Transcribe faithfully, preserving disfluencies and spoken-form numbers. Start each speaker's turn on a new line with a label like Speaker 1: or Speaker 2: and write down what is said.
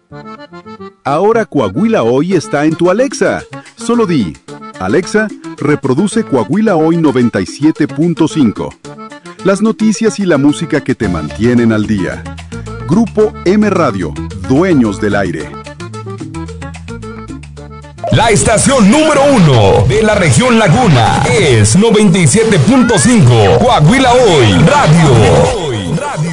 Speaker 1: Ahora Coahuila Hoy está en tu Alexa. Solo di, Alexa, reproduce Coahuila Hoy noventa y siete punto cinco. Las noticias y la música que te mantienen al día. Grupo M Radio, dueños del aire.
Speaker 2: La estación número uno de la región Laguna es noventa y siete punto cinco. Coahuila Hoy Radio.